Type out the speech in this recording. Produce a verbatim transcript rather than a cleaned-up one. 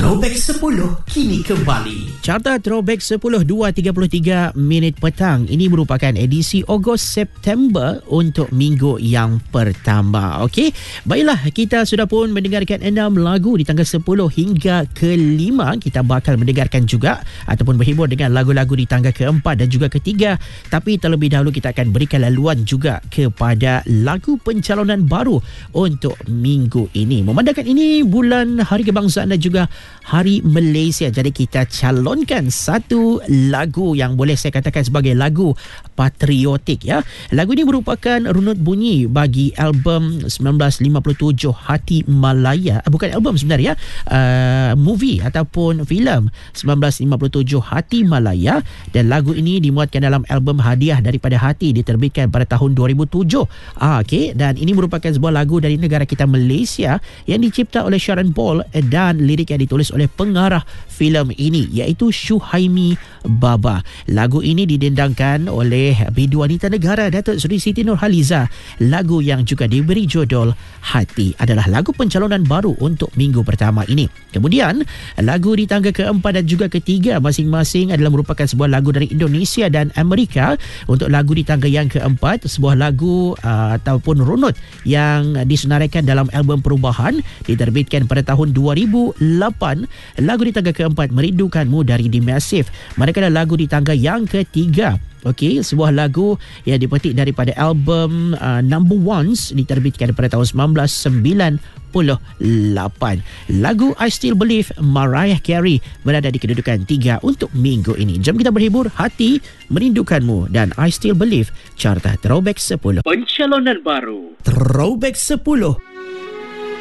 Throwback sepuluh kini kembali. Carta Throwback sepuluh dua tiga puluh tiga minit petang. Ini merupakan edisi Ogos September untuk minggu yang pertama. Okey, baiklah, kita sudah pun mendengarkan enam lagu di tanggal sepuluh hingga ke lima. Kita bakal mendengarkan juga ataupun berhibur dengan lagu-lagu di tanggal keempat dan juga ketiga. Tapi terlebih dahulu kita akan berikan laluan juga kepada lagu pencalonan baru untuk minggu ini. Memandangkan ini bulan Hari Kebangsaan dan juga Hari Malaysia, jadi kita calonkan satu lagu yang boleh saya katakan sebagai lagu patriotik ya. Lagu ini merupakan runut bunyi bagi album sembilan belas lima puluh tujuh Hati Malaya. Bukan album sebenarnya, uh, movie ataupun filem sembilan belas lima puluh tujuh Hati Malaya, dan lagu ini dimuatkan dalam album Hadiah Daripada Hati, diterbitkan pada tahun dua ribu tujuh. Ah, okey, dan ini merupakan sebuah lagu dari negara kita Malaysia yang dicipta oleh Sharon Paul dan lirik yang ditulis oleh pengarah filem ini iaitu Syuhaimi Baba. Lagu ini didendangkan oleh bidu wanita negara Datuk Seri Siti Nurhaliza. Lagu yang juga diberi judul Hati adalah lagu pencalonan baru untuk minggu pertama ini. Kemudian lagu di tangga keempat dan juga ketiga masing-masing adalah merupakan sebuah lagu dari Indonesia dan Amerika. Untuk lagu di tangga yang keempat, sebuah lagu uh, ataupun runut yang disenaraikan dalam album Perubahan, diterbitkan pada tahun dua ribu lapan. Lagu di tangga keempat, Merindukanmu dari The Massive. Manakala lagu di tangga yang ketiga, okey, sebuah lagu yang dipetik daripada album uh, Number Ones, diterbitkan pada tahun sembilan belas sembilan puluh lapan. Lagu I Still Believe, Mariah Carey, berada di kedudukan tiga untuk minggu ini. Jom kita berhibur. Hati, Merindukanmu dan I Still Believe, Carta Throwback sepuluh. Pencalonan baru Throwback sepuluh.